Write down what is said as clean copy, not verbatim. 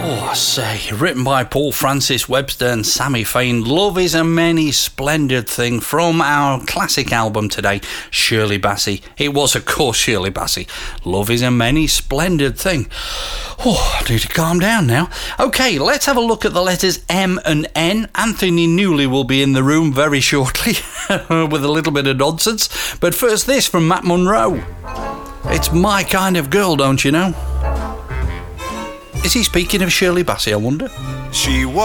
Oh, I say, written by Paul Francis Webster and Sammy Fain, Love is a Many Splendid Thing from our classic album today, Shirley Bassey. It was, of course, Shirley Bassey. Love is a Many Splendid Thing. Oh, I need to calm down now. OK, let's have a look at the letters M and N. Anthony Newley will be in the room very shortly with a little bit of nonsense. But first this from Matt Monro. It's my kind of girl, don't you know? Is he speaking of Shirley Bassey, I wonder? She was